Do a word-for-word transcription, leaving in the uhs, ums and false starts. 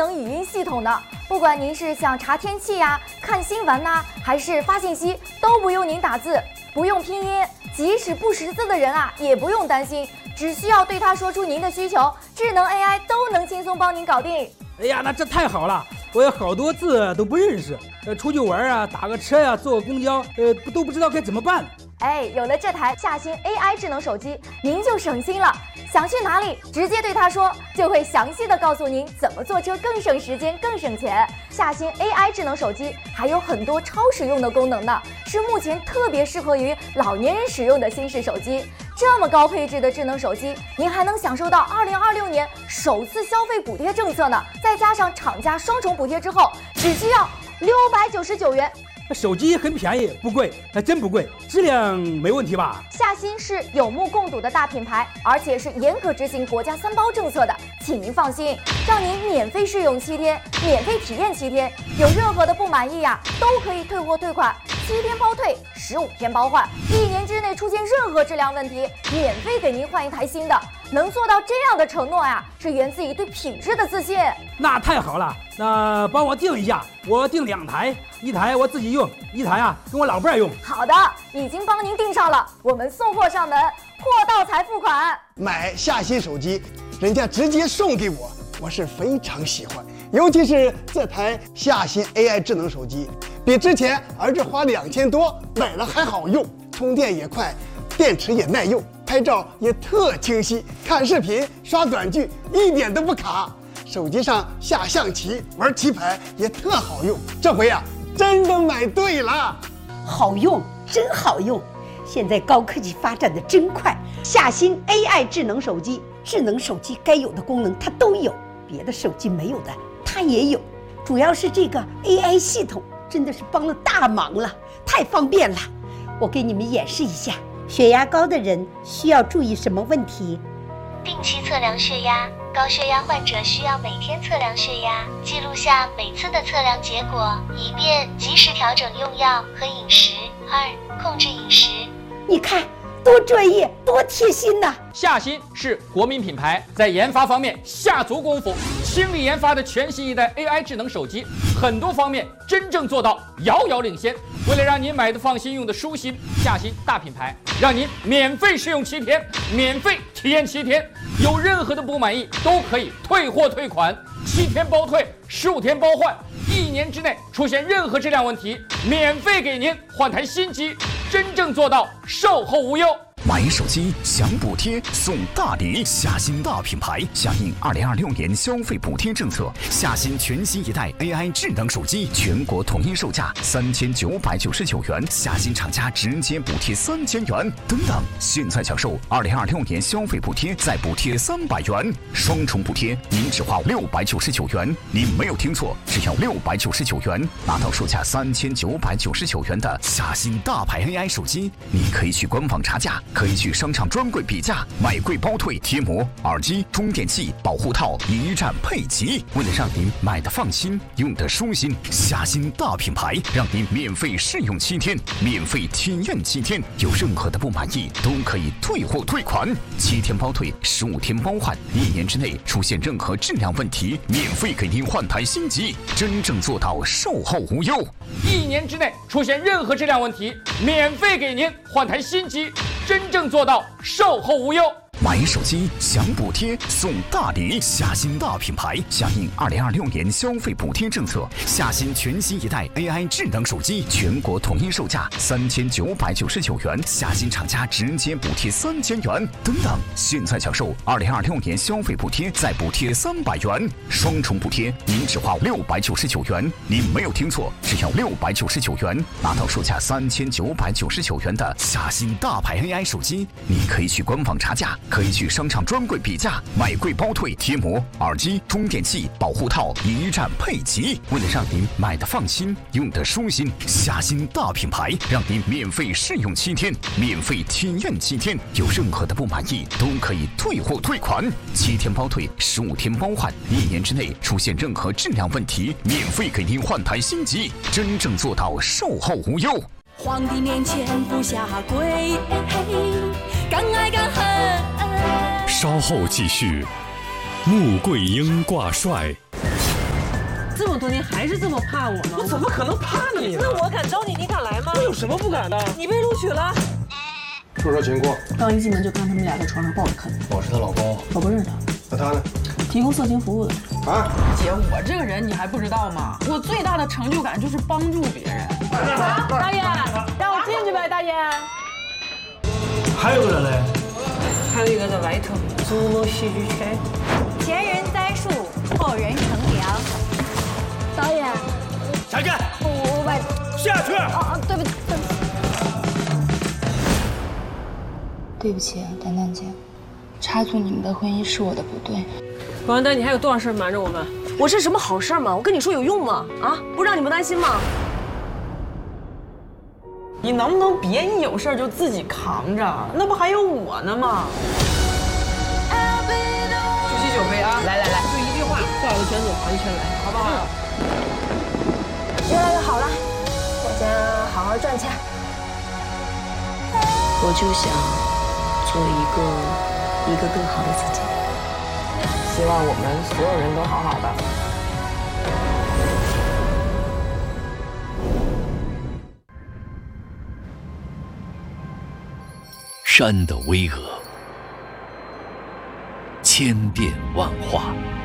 能语音系统的，不管您是想查天气呀、看新闻呐、啊，还是发信息，都不用您打字，不用拼音，即使不识字的人啊，也不用担心，只需要对它说出您的需求，智能 A I 都能轻松帮您搞定。 哎呀，那这太好了！我有好多字都不认识，呃，出去玩啊，打个车呀、啊，坐个公交，呃，都不知道该怎么办。 哎，有了这台夏新 A I 智能手机，您就省心了。想去哪里，直接对它说，就会详细的告诉您怎么坐车更省时间、更省钱。夏新 A I 智能手机还有很多超实用的功能呢，是目前特别适合于老年人使用的新式手机。这么高配置的智能手机，您还能享受到二零二六年首次消费补贴政策呢，再加上厂家双重补贴之后，只需要六百九十九元。 手机很便宜，不贵，还真不贵，质量没问题吧？ 夏新是有目共睹的大品牌，而且是严格执行国家三包政策的，请您放心，让您免费试用七天，免费体验七天，有任何的不满意呀、啊，都可以退货退款，七天包退，十五天包换，一年之内出现任何质量问题，免费给您换一台新的。能做到这样的承诺呀，是源自于对品质的自信。 那太好了，那帮我订一下，我订两台，一台我自己用，一台啊跟我老伴儿用。 好的，已经帮您订上了，我们送货上门，货到才付款。 买夏新手机，人家直接送给我，我是非常喜欢。尤其是这台夏新 A I 智能手机，比之前儿子花两千多买了还好用，充电也快，电池也耐用。拍照也特清晰，看视频刷短剧一点都不卡，手机上下象棋玩棋牌也特好用。这回啊，真的买对了， 好用，真好用！现在高科技发展的真快，夏新 A I 智能手机，智能手机该有的功能它都有，别的手机没有的它也有。主要是这个 A I 系统真的是帮了大忙了，太方便了。我给你们演示一下。血压高的人需要注意什么问题？ 定期测量血压，高血压患者需要每天测量血压，记录下每次的测量结果，以便及时调整用药和饮食。二、控制饮食。 你看，多专业，多贴心呐！ 夏新是国民品牌，在研发方面下足功夫，倾力研发的全新一代 A I 智能手机，很多方面真正做到遥遥领先。为了让您买的放心，用的舒心，夏新大品牌让您免费试用七天，免费体验七天，有任何的不满意都可以退货退款，七天包退，十五天包换，一年之内出现任何质量问题，免费给您换台新机，真正做到售后无忧。 买手机享补贴送大礼，夏新大品牌响应二零二六年消费补贴政策，夏新全新一代 A I 智能手机全国统一售价三千九百九十九元，夏新厂家直接补贴三千元。等等，现在享受二零二六年消费补贴再补贴三百元，双重补贴，您只花六百九十九元。您没有听错，只要六百九十九元，拿到售价三千九百九十九元的夏新大牌 A I 手机。你可以去官网查价。可以去商场专柜比价，买贵包退，贴膜、耳机、充电器、保护套一站配齐。为了让您买的放心，用的舒心，夏新大品牌让您免费试用七天，免费体验七天，有任何的不满意都可以退货退款，七天包退，十五天包换，一年之内出现任何质量问题，免费给您换台新机，真正做到售后无忧。 一年之内出现任何质量问题，免费给您换台新机，真正做到售后无忧。 买手机享补贴送大礼，夏新大品牌响应二零二六年消费补贴政策，夏新全新一代 A I 智能手机全国统一售价三千九百九十九元，夏新厂家直接补贴三千元。等等，现在享受二零二六年消费补贴再补贴三百元，双重补贴，您只花六百九十九元。您没有听错，只要六百九十九元，拿到售价三千九百九十九元的夏新大牌 A I 手机。你可以去官网查价。可以去商场专柜比价，买贵包退，贴膜、耳机、充电器、保护套一站配齐。为了让您买的放心，用的舒心，夏新大品牌让您免费试用七天，免费体验七天，有任何的不满意都可以退货退款，七天包退，十五天包换，一年之内出现任何质量问题，免费给您换台新机，真正做到售后无忧。 皇帝面前不下跪，敢爱敢恨。 稍后继续，穆桂英挂帅。 这么多年还是这么怕我吗？ 我怎么可能怕你呢？ 那我敢招你，你敢来吗？ 我有什么不敢的？ 你被录取了。 说说情况。 刚一进门就看他们俩在床上抱着啃。 我是她老公。 我不认识他。 那他呢？ 提供色情服务的。 啊？ 姐，我这个人你还不知道吗？我最大的成就感就是帮助别人。好，大爷，让我进去呗，大爷。 还有个人嘞？ 还有一个在外头。竹楼戏剧圈。 前人栽树，后人乘凉。导演。 下去。 我我把。 下去。 哦哦，对不起，对不起。 对不起，丹丹姐，插足你们的婚姻是我的不对。 王丹丹，你还有多少事瞒着我们？ 我是什么好事吗？我跟你说有用吗？啊，不让你们担心吗？ 你能不能别一有事就自己扛着？那不还有我呢吗？举起酒杯啊！来来来，就一句话，画个圈子，环圈来，好不好？ 越来越好了，我先好好赚钱。 我就想做一个一个更好的自己。 希望我们所有人都好好的。 山的巍峨，千变万化。